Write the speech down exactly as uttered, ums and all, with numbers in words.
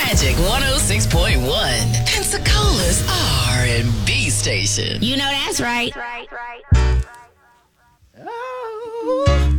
Magic one oh six point one. Pensacola's R and B station. You know that's right. Oh.